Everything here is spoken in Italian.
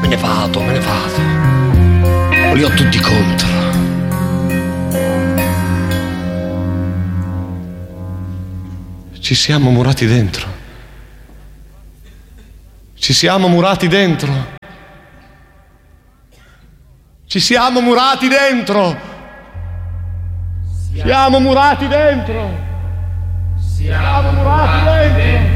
ne vado. Li ho tutti contro. Ci siamo murati dentro. Ci siamo murati dentro. Ci siamo murati dentro. Siamo murati dentro. Siamo murati dentro.